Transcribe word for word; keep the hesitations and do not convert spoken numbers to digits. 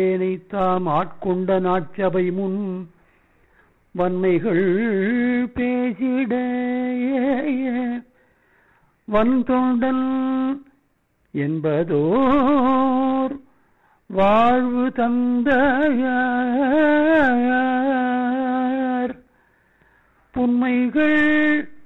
தாம் ஆட்கொண்ட நாட்சபை முன் வன்மைகள் பேசிட வன்தொண்டன் என்பதோர் வாழ்வு தந்த புன்மைகள்